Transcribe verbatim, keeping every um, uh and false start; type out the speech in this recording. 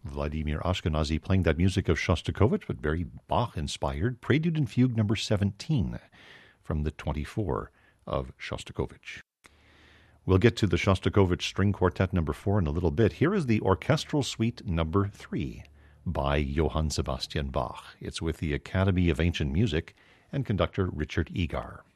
Vladimir Ashkenazy playing that music of Shostakovich, but very Bach-inspired, Prelude and Fugue number seventeen from the twenty-four of Shostakovich. We'll get to the Shostakovich String Quartet number four in a little bit. Here is the Orchestral Suite number three by Johann Sebastian Bach. It's with the Academy of Ancient Music and conductor Richard Egar.